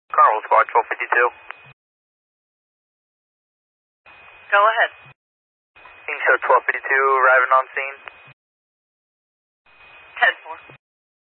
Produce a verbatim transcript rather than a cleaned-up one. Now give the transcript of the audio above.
Carnival Squad twelve fifty-two. Go ahead. King Show twelve fifty-two arriving on scene. ten four.